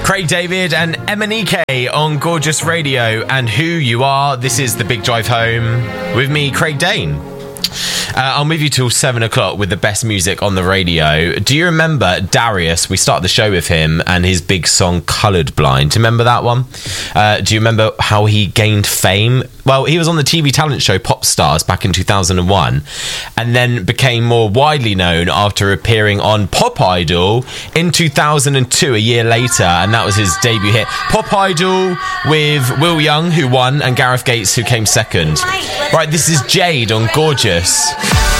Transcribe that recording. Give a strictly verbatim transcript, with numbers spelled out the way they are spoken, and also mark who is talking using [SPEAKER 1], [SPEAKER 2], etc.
[SPEAKER 1] Craig David and Emanike on Gorgeous Radio. And who you are, this is The Big Drive Home with me, Craig Dane. Uh, I'm with you till seven o'clock with the best music on the radio. Do you remember Darius? We started the show with him and his big song Coloured Blind. Do you remember that one? Uh, do you remember how he gained fame? Well, he was on the T V talent show Pop Stars back in two thousand one and then became more widely known after appearing on Pop Idol in two thousand two, a year later, and that was his debut hit. Pop Idol with Will Young, who won, and Gareth Gates, who came second. Right, this is Jade on Gorgeous.